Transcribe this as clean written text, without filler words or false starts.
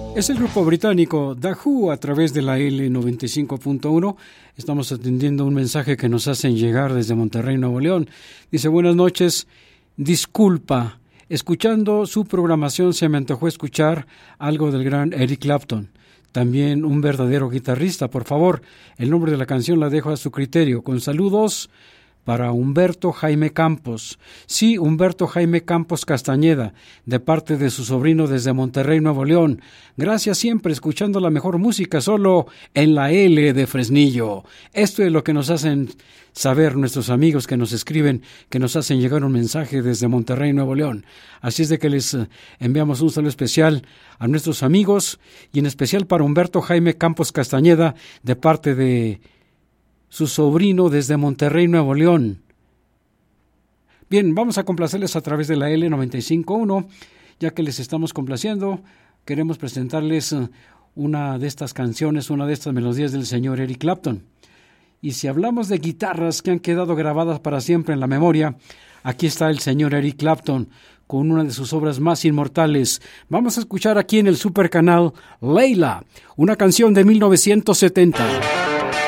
Es el grupo británico The Who a través de la L95.1. Estamos atendiendo un mensaje que nos hacen llegar desde Monterrey, Nuevo León. Dice, buenas noches, disculpa, escuchando su programación se me antojó escuchar algo del gran Eric Clapton. También un verdadero guitarrista, por favor. El nombre de la canción la dejo a su criterio. Con saludos para Humberto Jaime Campos. Sí, Humberto Jaime Campos Castañeda, de parte de su sobrino desde Monterrey, Nuevo León. Gracias siempre, escuchando la mejor música solo en la L de Fresnillo. Esto es lo que nos hacen saber nuestros amigos que nos escriben, que nos hacen llegar un mensaje desde Monterrey, Nuevo León. Así es de que les enviamos un saludo especial a nuestros amigos y en especial para Humberto Jaime Campos Castañeda, de parte de su sobrino desde Monterrey, Nuevo León. Bien, vamos a complacerles a través de la L95.1, ya que les estamos complaciendo. Queremos presentarles una de estas canciones, una de estas melodías del señor Eric Clapton. Y si hablamos de guitarras que han quedado grabadas para siempre en la memoria, aquí está el señor Eric Clapton con una de sus obras más inmortales. Vamos a escuchar aquí en el Super Canal Layla, una canción de 1970.